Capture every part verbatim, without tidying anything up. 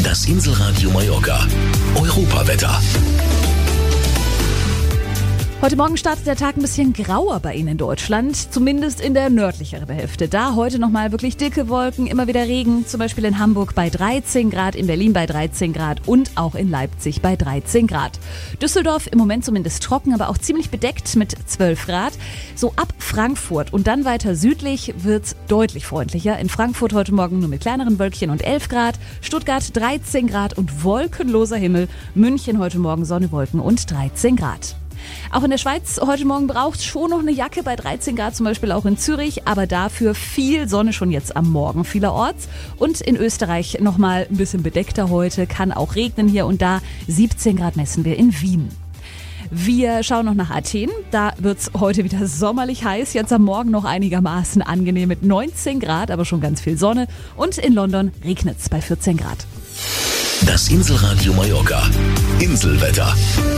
Das Inselradio Mallorca. Europawetter. Heute Morgen startet der Tag ein bisschen grauer bei Ihnen in Deutschland, zumindest in der nördlicheren Hälfte. Da heute nochmal wirklich dicke Wolken, immer wieder Regen, zum Beispiel in Hamburg bei dreizehn Grad, in Berlin bei dreizehn Grad und auch in Leipzig bei dreizehn Grad. Düsseldorf im Moment zumindest trocken, aber auch ziemlich bedeckt mit zwölf Grad. So ab Frankfurt und dann weiter südlich wird's deutlich freundlicher. In Frankfurt heute Morgen nur mit kleineren Wölkchen und elf Grad, Stuttgart dreizehn Grad und wolkenloser Himmel, München heute Morgen Sonne, Wolken und dreizehn Grad. Auch in der Schweiz heute Morgen braucht es schon noch eine Jacke bei dreizehn Grad, zum Beispiel auch in Zürich, aber dafür viel Sonne schon jetzt am Morgen vielerorts. Und in Österreich nochmal ein bisschen bedeckter heute, kann auch regnen hier und da. siebzehn Grad messen wir in Wien. Wir schauen noch nach Athen, da wird es heute wieder sommerlich heiß, jetzt am Morgen noch einigermaßen angenehm mit neunzehn Grad, aber schon ganz viel Sonne. Und in London regnet es bei vierzehn Grad. Das Inselradio Mallorca. Inselwetter.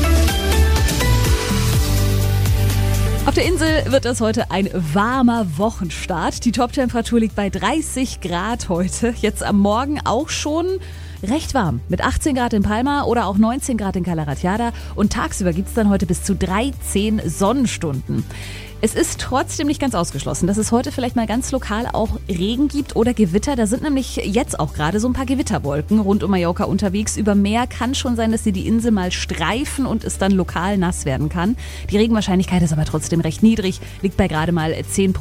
Auf der Insel wird es heute ein warmer Wochenstart. Die Toptemperatur liegt bei dreißig Grad heute. Jetzt am Morgen auch schon recht warm. Mit achtzehn Grad in Palma oder auch neunzehn Grad in Cala Ratjada. Und tagsüber gibt es dann heute bis zu dreizehn Sonnenstunden. Es ist trotzdem nicht ganz ausgeschlossen, dass es heute vielleicht mal ganz lokal auch Regen gibt oder Gewitter. Da sind nämlich jetzt auch gerade so ein paar Gewitterwolken rund um Mallorca unterwegs. Über Meer kann schon sein, dass sie die Insel mal streifen und es dann lokal nass werden kann. Die Regenwahrscheinlichkeit ist aber trotzdem recht niedrig, liegt bei gerade mal zehn Prozent.